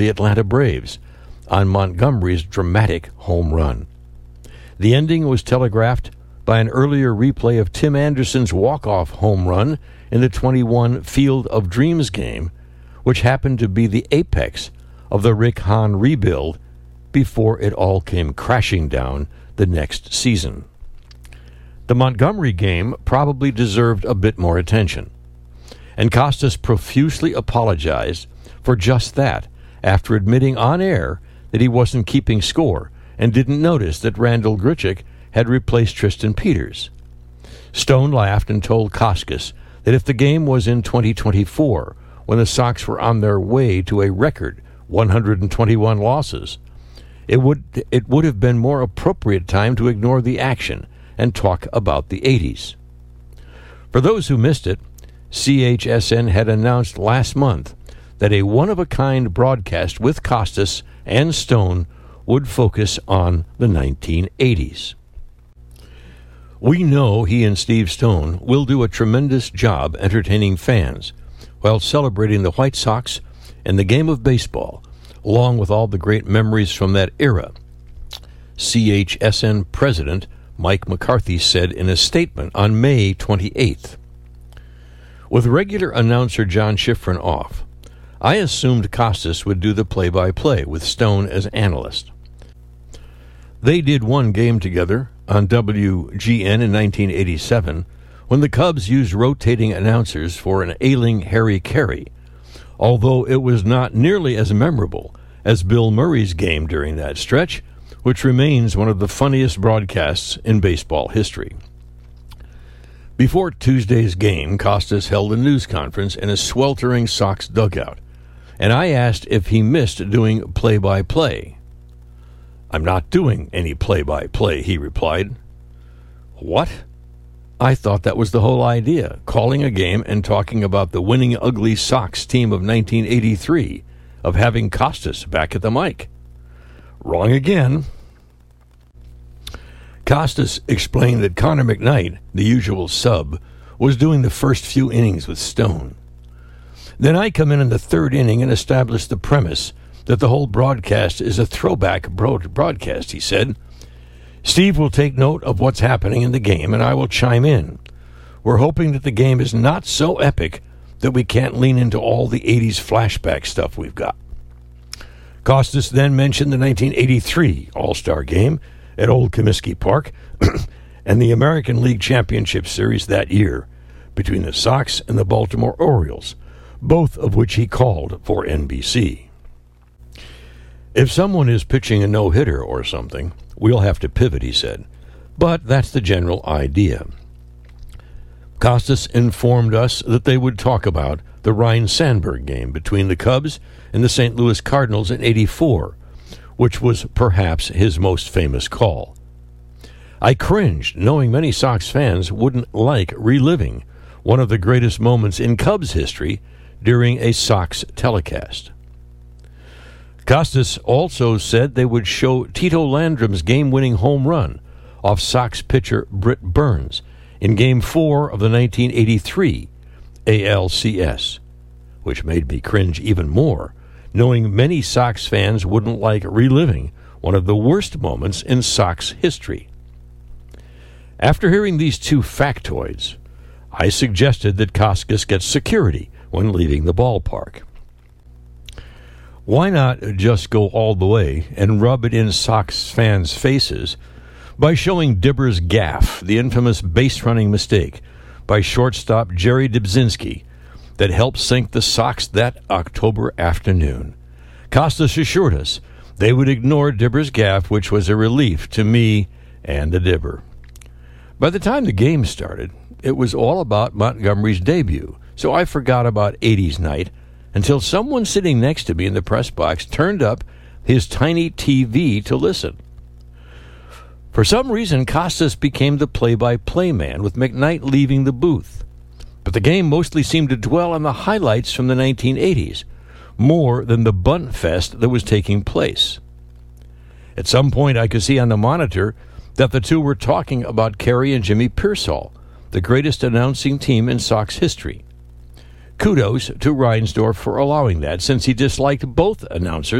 the Atlanta Braves on Montgomery's dramatic home run. The ending was telegraphed by an earlier replay of Tim Anderson's walk-off home run in the 21 Field of Dreams game, which happened to be the apex of the Rick Hahn rebuild before it all came crashing down the next season. The Montgomery game probably deserved a bit more attention, and Costas profusely apologized for just that after admitting on air that he wasn't keeping score and didn't notice that Randal Grichuk had replaced Tristan Peters. Stone laughed and told Costas that if the game was in 2024, when the Sox were on their way to a record 121 losses, it would have been more appropriate time to ignore the action and talk about the 80s. For those who missed it, CHSN had announced last month that a one-of-a-kind broadcast with Costas and Stone would focus on the 1980s. We know he and Steve Stone will do a tremendous job entertaining fans while celebrating the White Sox and the game of baseball, along with all the great memories from that era, CHSN President Mike McCarthy said in a statement on May 28th. With regular announcer John Schifrin off, I assumed Costas would do the play-by-play with Stone as analyst. They did one game together on WGN in 1987 when the Cubs used rotating announcers for an ailing Harry Carey, although it was not nearly as memorable as Bill Murray's game during that stretch, which remains one of the funniest broadcasts in baseball history. Before Tuesday's game, Costas held a news conference in a sweltering Sox dugout, and I asked if he missed doing play-by-play. "I'm not doing any play-by-play," he replied. "What?" I thought that was the whole idea, calling a game and talking about the winning ugly Sox team of 1983, of having Costas back at the mic. Wrong again. Costas explained that Connor McKnight, the usual sub, was doing the first few innings with Stone. Then I come in the third inning and establish the premise that the whole broadcast is a throwback broadcast, he said. Steve will take note of what's happening in the game, and I will chime in. We're hoping that the game is not so epic that we can't lean into all the 80s flashback stuff we've got. Costas then mentioned the 1983 All-Star Game at Old Comiskey Park and the American League Championship Series that year between the Sox and the Baltimore Orioles, both of which he called for NBC. If someone is pitching a no-hitter or something, we'll have to pivot, he said. But that's the general idea. Costas informed us that they would talk about the Ryne Sandberg game between the Cubs and the St. Louis Cardinals in '84, which was perhaps his most famous call. I cringed, knowing many Sox fans wouldn't like reliving one of the greatest moments in Cubs history during a Sox telecast. Costas also said they would show Tito Landrum's game-winning home run off Sox pitcher Britt Burns in Game 4 of the 1983 ALCS, which made me cringe even more, knowing many Sox fans wouldn't like reliving one of the worst moments in Sox history. After hearing these two factoids, I suggested that Costas get security when leaving the ballpark. Why not just go all the way and rub it in Sox fans' faces by showing Dibber's gaffe, the infamous base-running mistake by shortstop Jerry Dybzinski that helped sink the Sox that October afternoon? Costas assured us they would ignore Dibber's gaffe, which was a relief to me and the Dibber. By the time the game started, it was all about Montgomery's debut, so I forgot about 80s night until someone sitting next to me in the press box turned up his tiny TV to listen. For some reason, Costas became the play-by-play man, with McKnight leaving the booth. But the game mostly seemed to dwell on the highlights from the 1980s, more than the bunt fest that was taking place. At some point, I could see on the monitor that the two were talking about Kerry and Jimmy Pearsall, the greatest announcing team in Sox history. Kudos to Reinsdorf for allowing that, since he disliked both announcers